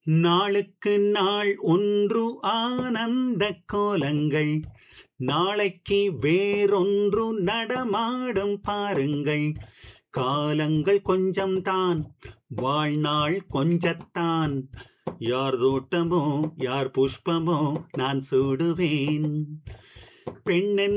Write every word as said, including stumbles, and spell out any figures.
நாளுக்கு நாள் ஒன்று ஆனந்த கோலங்கள், நாளைக்கு வேறொன்று நடமாடும் பாருங்கள். காலங்கள் கொஞ்சம்தான், வாழ்நாள் கொஞ்சத்தான். யார் தோட்டமோ யார் புஷ்பமோ நான் சூடுவேன். பெண்ணென்